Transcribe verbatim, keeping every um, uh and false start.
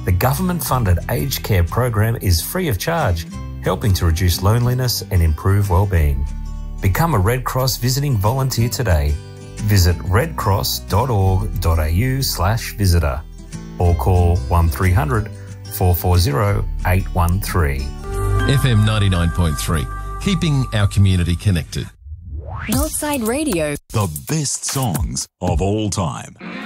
The government-funded aged care program is free of charge, helping to reduce loneliness and improve well-being. Become a Red Cross visiting volunteer today. Visit redcross.org.au slash visitor or call one three hundred, four four zero, eight one three. F M ninety-nine point three, keeping our community connected. Northside Radio. The best songs of all time.